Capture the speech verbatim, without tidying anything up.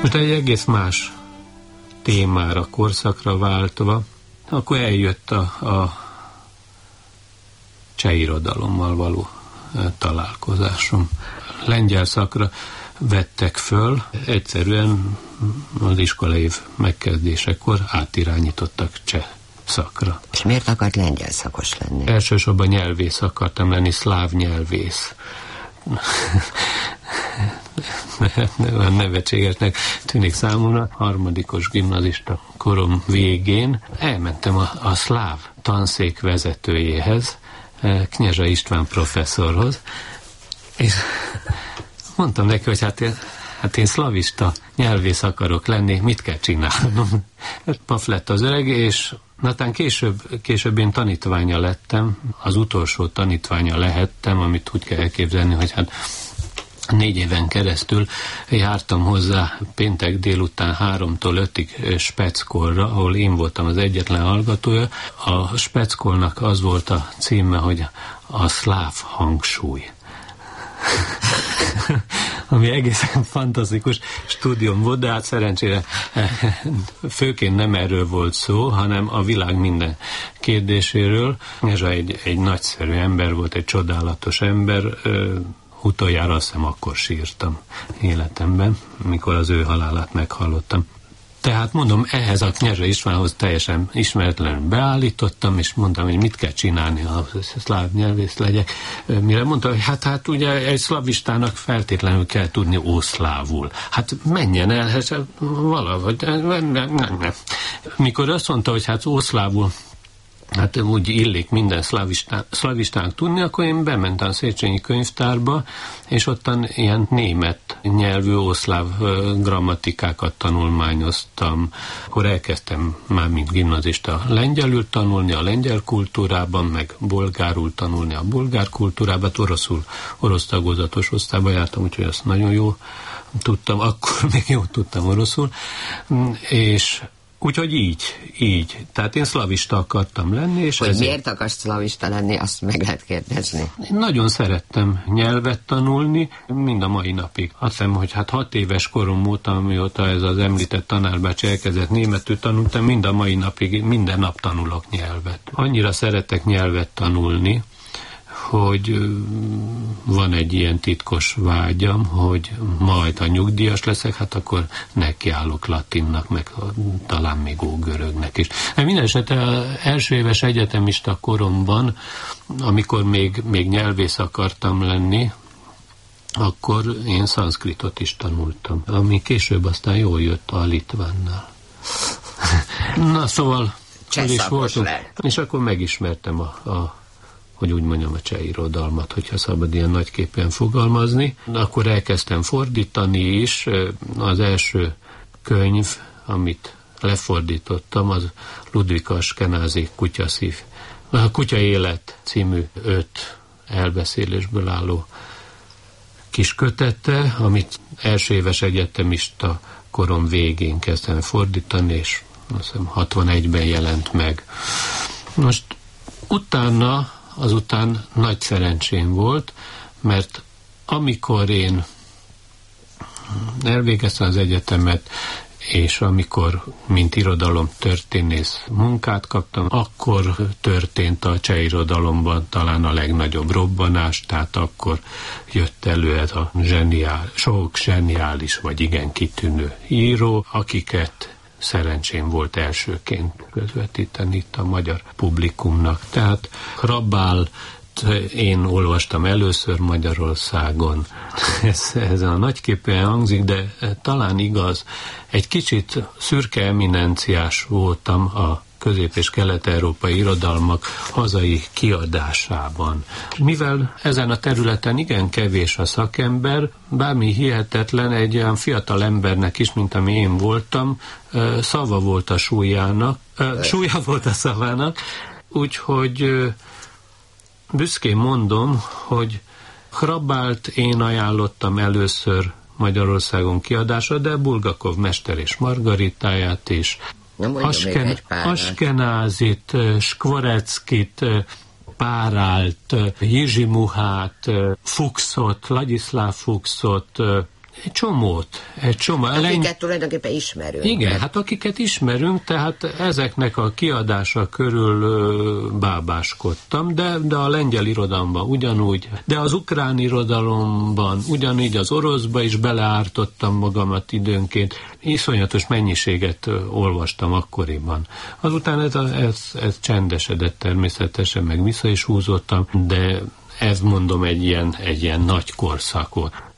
Most egy egész más témára, korszakra váltva, akkor eljött a, a cseh irodalommal való találkozásom. Lengyel szakra vettek föl, egyszerűen az iskolaév megkezdésekor átirányítottak cseh szakra. És miért akart lengyel szakos lenni? Elsősorban nyelvész akartam lenni, szláv nyelvész. Nevetségesnek tűnik számomra. Harmadikos gimnazista korom végén elmentem a, a szláv tanszék vezetőjéhez, Knyezsa István professzorhoz, és mondtam neki, hogy hát én, hát én szlavista nyelvész akarok lenni, mit kell csinálnom? Paf lett az öreg, és natán később, később én tanítványa lettem, az utolsó tanítványa lehettem, amit úgy kell elképzelni, hogy hát négy éven keresztül jártam hozzá péntek délután háromtól ötig Speckolra, ahol én voltam az egyetlen hallgatója. A Speckolnak az volt a címe, hogy a szláv hangsúly. Ami egészen fantasztikus stúdium volt, de hát szerencsére főként nem erről volt szó, hanem a világ minden kérdéséről. Ez egy, egy nagyszerű ember volt, egy csodálatos ember. Utoljára azt hiszem akkor sírtam életemben, mikor az ő halálát meghallottam. Tehát mondom, ehhez a Knyezsa Istvánhoz teljesen ismeretlenül beállítottam, és mondtam, hogy mit kell csinálni, ha szláv nyelvész legyek. Mire mondta, hogy hát, hát ugye egy szlavistának feltétlenül kell tudni ószlávul. Hát menjen el, hát valahogy. Nem, nem, nem. Mikor azt mondta, hogy hát ószlávul, hát úgy illik minden szlavistának tudni, akkor én bementem a Széchenyi könyvtárba, és ottan ilyen német nyelvű oszláv grammatikákat tanulmányoztam. Akkor elkezdtem már mint gimnazista lengyelül tanulni a lengyel kultúrában, meg bolgárul tanulni a bolgár kultúrában, oroszul, orosz tagozatos osztályba jártam, úgyhogy azt nagyon jó tudtam, akkor még jól tudtam oroszul, és úgyhogy így, így. Tehát én szlavista akartam lenni. És hogy ezért... miért akarsz szlavista lenni, azt meg lehet kérdezni. Én nagyon szerettem nyelvet tanulni, mind a mai napig. Azt hiszem, hogy hát hat éves korom óta, mióta ez az említett tanárbácsi elkezdett németül tanultam, mind a mai napig, minden nap tanulok nyelvet. Annyira szeretek nyelvet tanulni, hogy van egy ilyen titkos vágyam, hogy majd, ha nyugdíjas leszek, hát akkor nekiállok latinnak, meg talán még ógörögnek is. Minden esetre az első éves egyetemista koromban, amikor még, még nyelvész akartam lenni, akkor én szanszkritot is tanultam, ami később aztán jól jött a litvánnál. Na, szóval el is voltunk, és akkor megismertem a, a hogy úgy mondjam, a cseh irodalmat, hogyha szabad ilyen nagyképpen fogalmazni. Akkor elkezdtem fordítani is. Az első könyv, amit lefordítottam, az Ludwig Askenázy Kutyaszív. A Kutya élet című öt elbeszélésből álló kis kötete, amit első éves egyetemista korom végén kezdtem fordítani, és azt hiszem hatvanegyben jelent meg. Most utána azután nagy szerencsém volt, mert amikor én elvégeztem az egyetemet, és amikor, mint irodalomtörténész munkát kaptam, akkor történt a cseh irodalomban talán a legnagyobb robbanás, tehát akkor jött elő ez a zseniál, sok zseniális vagy igen kitűnő író, akiket szerencsém volt elsőként közvetíteni itt a magyar publikumnak. Tehát Hrabált én olvastam először Magyarországon. Ez, ez a nagyképpen hangzik, de talán igaz. Egy kicsit szürke eminenciás voltam a közép- és kelet-európai irodalmak hazai kiadásában. Mivel ezen a területen igen kevés a szakember, bármi hihetetlen, egy olyan fiatal embernek is, mint ami én voltam, szava volt a súlyának, súlya volt a szavának, úgyhogy büszkén mondom, hogy Hrabált én ajánlottam először Magyarországon kiadásra, de Bulgakov Mester és Margaritáját is, Asken, Askenázit, Skvoreckit, Párált, Jizsi Muhát, Fuchsot, Ladislav Fuchsot, Egy csomót, egy csomó. Akiket Lengy... tulajdonképpen ismerünk. Igen, mert... hát akiket ismerünk, tehát ezeknek a kiadása körül ö, bábáskodtam, de, de a lengyel irodalomban ugyanúgy, de az ukrán irodalomban ugyanígy, az oroszba is beleártottam magamat időnként. Iszonyatos mennyiséget ö, olvastam akkoriban. Azután ez, a, ez, ez csendesedett természetesen, meg vissza is húzottam, de ez mondom egy ilyen, egy ilyen nagy korszak volt.